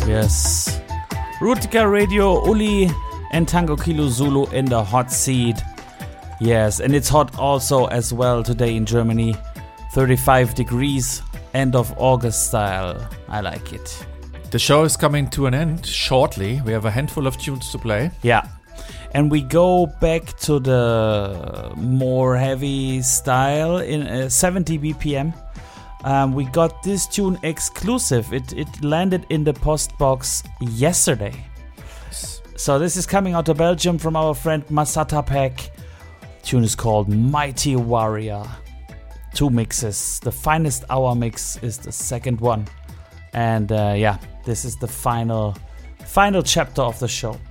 Yes. Rootica Radio, Uli and Tango Kilo Zulu in the hot seat. Yes, and it's hot also as well today in Germany. 35 degrees, end of August style. I like it. The show is coming to an end shortly. We have a handful of tunes to play. Yeah. And we go back to the more heavy style in 70 BPM. We got this tune exclusive. It landed in the post box yesterday. So this is coming out of Belgium from our friend Masata Pack. Tune is called Mighty Warrior. 2 mixes. The Finest Hour mix is the second one. And this is the final chapter of the show.